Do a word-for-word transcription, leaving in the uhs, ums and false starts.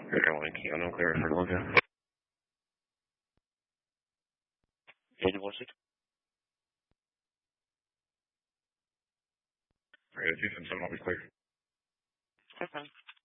Airline Keanu, clear for Georgia. eighty-one six. Alright, two seven seven, I'll be clear. Okay.